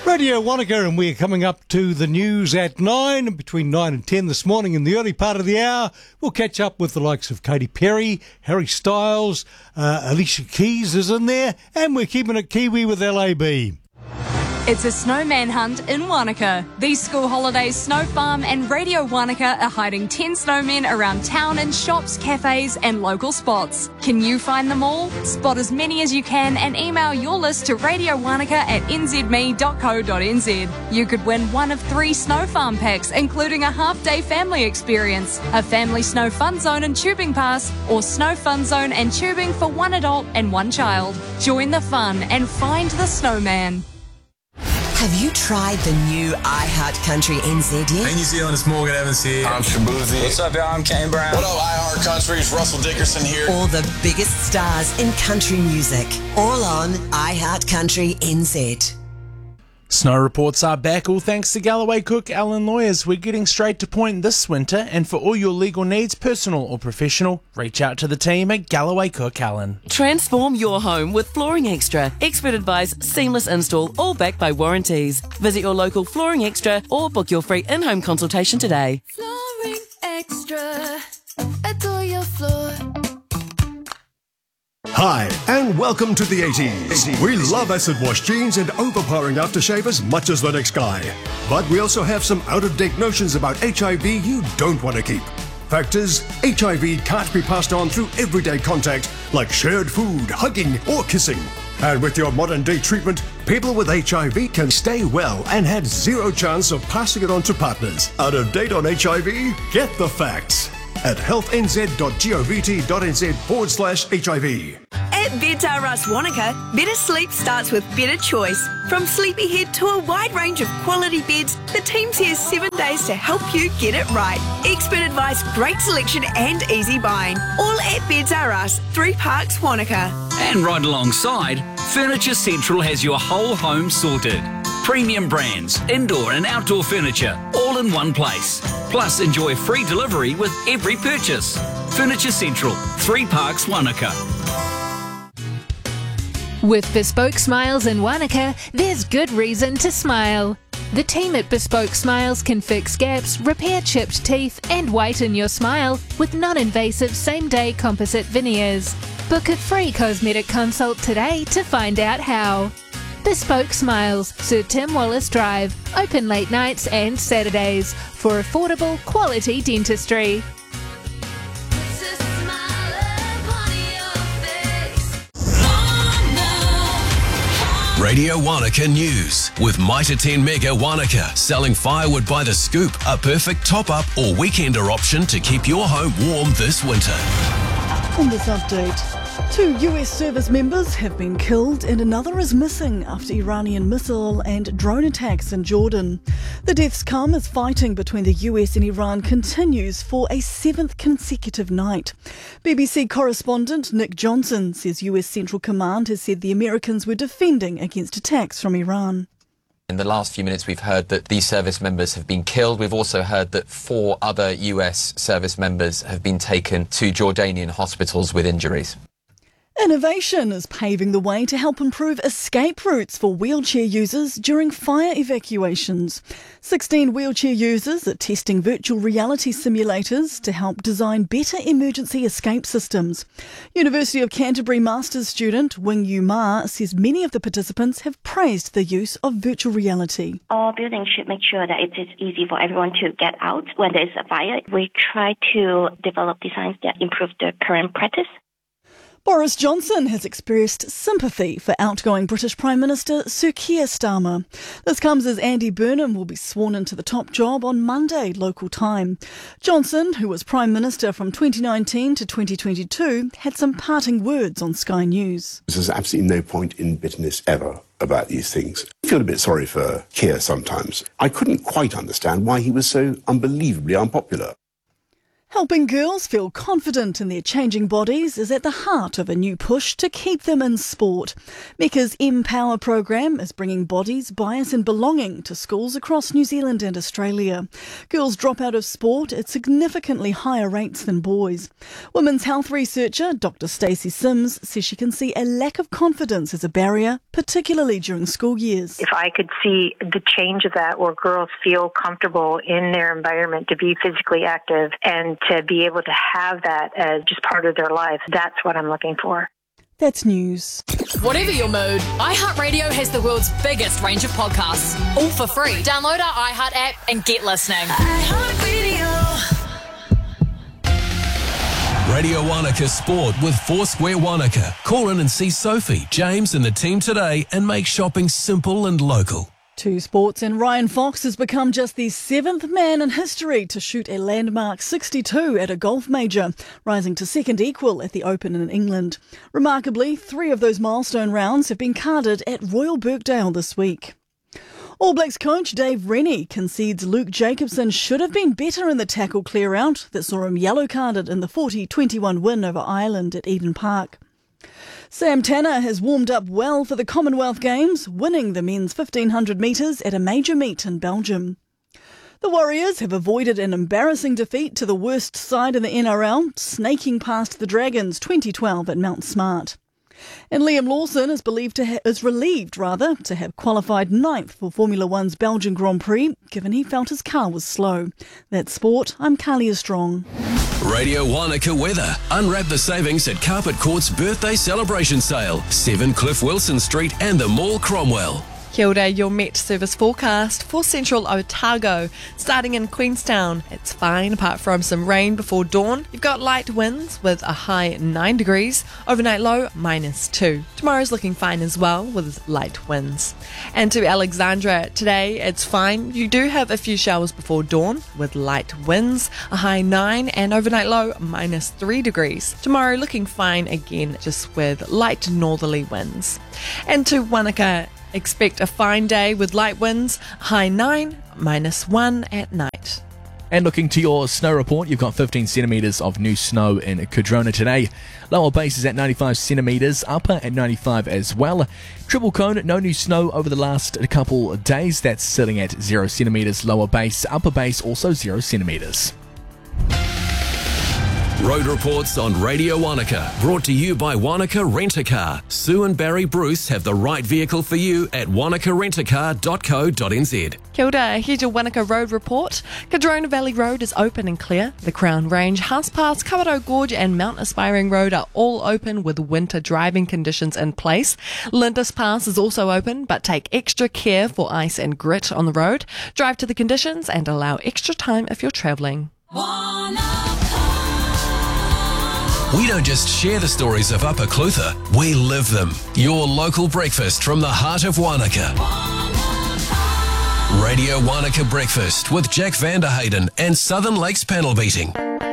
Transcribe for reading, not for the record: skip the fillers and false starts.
Radio Wanaka, and we're coming up to the news at 9, and between 9 and 10 this morning in the early part of the hour, we'll catch up with the likes of Katy Perry, Harry Styles, Alicia Keys is in there, and we're keeping it Kiwi with LAB. It's a snowman hunt in Wanaka. These school holidays, Snow Farm and Radio Wanaka are hiding 10 snowmen around town in shops, cafes and local spots. Can you find them all? Spot as many as you can and email your list to radiowanaka@nzme.co.nz. You could win one of 3 Snow Farm packs, including a half-day family experience, a family snow fun zone and tubing pass, or snow fun zone and tubing for 1 adult and 1 child. Join the fun and find the snowman. Have you tried the new iHeart Country NZ yet? Hey, New Zealand, it's Morgan Evans here. I'm Shabuzi. What's up, y'all? I'm Kane Brown. What up, iHeart Country? It's Russell Dickerson here. All the biggest stars in country music, all on iHeart Country NZ. Snow reports are back, all thanks to Galloway Cook Allen Lawyers. We're getting straight to point this winter, and for all your legal needs, personal or professional, reach out to the team at Galloway Cook Allen. Transform your home with Flooring Extra. Expert advice, seamless install, all backed by warranties. Visit your local Flooring Extra or book your free in-home consultation today. Flooring Extra. Adore your floor. Hi, and welcome to the 80s. We love acid wash jeans and overpowering aftershave as much as the next guy. But we also have some out-of-date notions about HIV you don't want to keep. Fact is, HIV can't be passed on through everyday contact like shared food, hugging, or kissing. And with your modern-day treatment, people with HIV can stay well and have zero chance of passing it on to partners. Out of date on HIV? Get the facts at healthnz.govt.nz/HIV. At Beds R Us Wanaka, better sleep starts with better choice. From Sleepyhead to a wide range of quality beds, the team's here 7 days to help you get it right. Expert advice, great selection and easy buying. All at Beds R Us, 3 Parks, Wanaka. And right alongside, Furniture Central has your whole home sorted. Premium brands, indoor and outdoor furniture, all in one place. Plus, enjoy free delivery with every purchase. Furniture Central, 3 Parks, Wanaka. With Bespoke Smiles in Wanaka, there's good reason to smile. The team at Bespoke Smiles can fix gaps, repair chipped teeth and whiten your smile with non-invasive same-day composite veneers. Book a free cosmetic consult today to find out how. Bespoke Smiles, Sir Tim Wallace Drive, open late nights and Saturdays for affordable quality dentistry. Radio Wanaka News with Mitre 10 Mega Wanaka, selling firewood by the scoop, a perfect top-up or weekender option to keep your home warm this winter. On this update, 2 US service members have been killed and another is missing after Iranian missile and drone attacks in Jordan. The deaths come as fighting between the US and Iran continues for a 7th consecutive night. BBC correspondent Nick Johnson says US Central Command has said the Americans were defending against attacks from Iran. In the last few minutes, we've heard that these service members have been killed. We've also heard that 4 other US service members have been taken to Jordanian hospitals with injuries. Innovation is paving the way to help improve escape routes for wheelchair users during fire evacuations. 16 wheelchair users are testing virtual reality simulators to help design better emergency escape systems. University of Canterbury Masters student Wing Yu Ma says many of the participants have praised the use of virtual reality. All buildings should make sure that it is easy for everyone to get out when there is a fire. We try to develop designs that improve the current practice. Boris Johnson has expressed sympathy for outgoing British Prime Minister Sir Keir Starmer. This comes as Andy Burnham will be sworn into the top job on Monday, local time. Johnson, who was Prime Minister from 2019 to 2022, had some parting words on Sky News. There's absolutely no point in bitterness ever about these things. I feel a bit sorry for Keir sometimes. I couldn't quite understand why he was so unbelievably unpopular. Helping girls feel confident in their changing bodies is at the heart of a new push to keep them in sport. Mecca's Empower program is bringing bodies, bias and belonging to schools across New Zealand and Australia. Girls drop out of sport at significantly higher rates than boys. Women's health researcher Dr. Stacey Sims says she can see a lack of confidence as a barrier, particularly during school years. If I could see the change of that, where girls feel comfortable in their environment to be physically active and to be able to have that as just part of their life, that's what I'm looking for. That's news. Whatever your mood, iHeartRadio has the world's biggest range of podcasts, all for free. Download our iHeart app and get listening. Radio Wanaka Sport with Foursquare Wanaka. Call in and see Sophie, James and the team today and make shopping simple and local. To sports, and Ryan Fox has become just the 7th man in history to shoot a landmark 62 at a golf major, rising to second equal at the Open in England. Remarkably, 3 of those milestone rounds have been carded at Royal Birkdale this week. All Blacks coach Dave Rennie concedes Luke Jacobson should have been better in the tackle clear-out that saw him yellow-carded in the 40-21 win over Ireland at Eden Park. Sam Tanner has warmed up well for the Commonwealth Games, winning the men's 1500 metres at a major meet in Belgium. The Warriors have avoided an embarrassing defeat to the worst side in the NRL, snaking past the Dragons 2012 at Mount Smart. And Liam Lawson is relieved to have qualified 9th for Formula One's Belgian Grand Prix, given he felt his car was slow. That's sport. I'm Kalia Strong. Radio Wanaka weather. Unwrap the savings at Carpet Court's birthday celebration sale. 7 Cliff Wilson Street and the Mall Cromwell. Kia ora, your Met Service forecast for central Otago. Starting in Queenstown, it's fine apart from some rain before dawn. You've got light winds with a high 9 degrees, overnight low -2. Tomorrow's looking fine as well with light winds. And to Alexandra, today it's fine. You do have a few showers before dawn with light winds, a high 9 and overnight low -3 degrees. Tomorrow looking fine again, just with light northerly winds. And to Wanaka, expect a fine day with light winds, high 9, -1 at night. And looking to your snow report, you've got 15 centimetres of new snow in Cardrona today. Lower base is at 95 centimetres, upper at 95 as well. Triple Cone, no new snow over the last couple of days. That's sitting at 0 centimetres lower base, upper base also 0 centimetres. Road reports on Radio Wanaka, brought to you by Wanaka Rent-A-Car. Sue and Barry Bruce have the right vehicle for you at wanakarentacar.co.nz. Kia ora, here's your Wanaka Road report. Cardrona Valley Road is open and clear. The Crown Range, House Pass, Kawerau Gorge and Mount Aspiring Road are all open with winter driving conditions in place. Lindis Pass is also open, but take extra care for ice and grit on the road. Drive to the conditions and allow extra time if you're travelling. We don't just share the stories of Upper Clutha, we live them. Your local breakfast from the heart of Wanaka. Radio Wanaka Breakfast with Jack Vanderhayden and Southern Lakes Panel Beating.